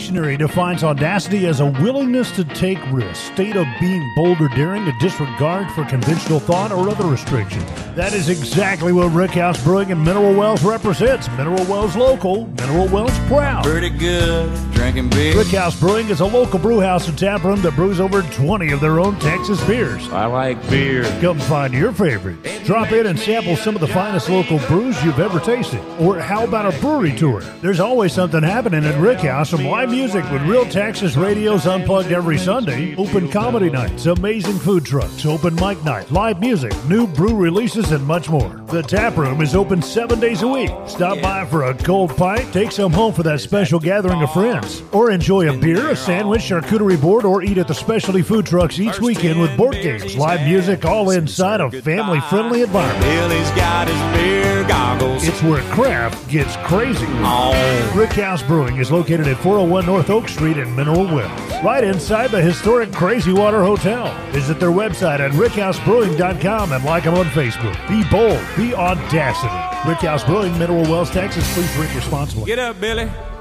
Dictionary defines audacity as a willingness to take risks, state of being bold or daring, a disregard for conventional thought or other restriction. That is exactly what Rickhouse Brewing and Mineral Wells represents. Mineral Wells local, Mineral Wells proud. Pretty good drinking beer. Rickhouse Brewing is a local brew house and tap room that brews over 20 of their own Texas beers. I like beer. Come find your favorites. Drop in and sample some of the finest local brews you've ever tasted. Or how about a brewery tour? There's always something happening at Rickhouse, from live music with Real Texas Radios Unplugged every Sunday, open comedy nights, amazing food trucks, open mic night, live music, new brew releases, and much more. The tap room is open 7 days a week. Stop by for a cold pint, take some home for that special gathering of friends, or enjoy a beer, a sandwich, charcuterie board, or eat at the specialty food trucks each weekend with board games, live music, all inside a family-friendly environment. Billy's got his beer goggles. It's where craft gets crazy. Rickhouse Brewing is located at 401 North Oak Street in Mineral Wells, right inside the historic Crazy Water Hotel. Visit their website at rickHouseBrewing.com and like them on Facebook. Be bold, be audacity. Rickhouse Brewing, Mineral Wells, Texas. Please drink responsibly. Get up, Billy.